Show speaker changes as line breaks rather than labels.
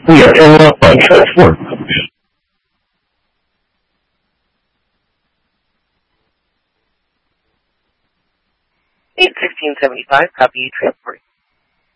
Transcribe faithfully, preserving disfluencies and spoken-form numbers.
We are in love on transport.
eight sixteen seventy-five, copy transport.